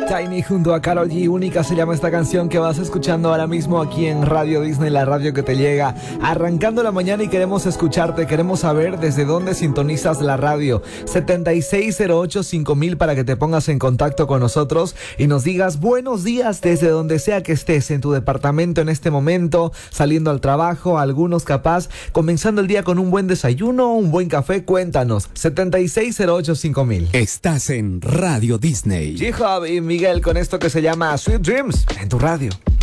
Tiny junto a Karol G, Única se llama esta canción que vas escuchando ahora mismo aquí en Radio Disney, la radio que te llega arrancando la mañana, y queremos escucharte, queremos saber desde dónde sintonizas la radio. 7608-5000 para que te pongas en contacto con nosotros y nos digas buenos días desde donde sea que estés, en tu departamento en este momento, saliendo al trabajo, algunos capaz comenzando el día con un buen desayuno, un buen café. Cuéntanos. 7608-5000. Estás en Radio Disney. J-Hub y Miguel con esto que se llama Sweet Dreams en tu radio.